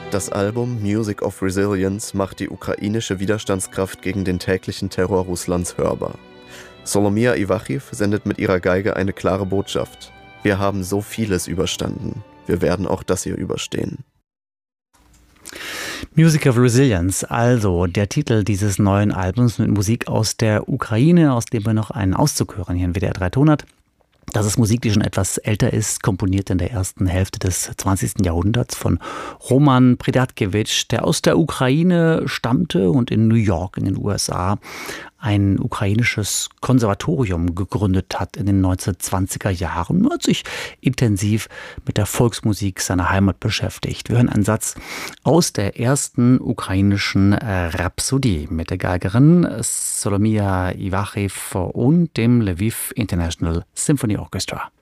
Das Album Music of Resilience macht die ukrainische Widerstandskraft gegen den täglichen Terror Russlands hörbar. Solomia Iwachiw sendet mit ihrer Geige eine klare Botschaft. Wir haben so vieles überstanden. Wir werden auch das hier überstehen. Music of Resilience, also der Titel dieses neuen Albums mit Musik aus der Ukraine, aus dem wir noch einen Auszug hören hier in WDR 3 Tonart. Das ist Musik, die schon etwas älter ist, komponiert in der ersten Hälfte des 20. Jahrhunderts von Roman Predatkevitsch, der aus der Ukraine stammte und in New York in den USA ein ukrainisches Konservatorium gegründet hat in den 1920er Jahren und hat sich intensiv mit der Volksmusik seiner Heimat beschäftigt. Wir hören einen Satz aus der ersten ukrainischen Rhapsodie mit der Geigerin Solomia Iwachiw und dem Lviv International Symphony Orchestra.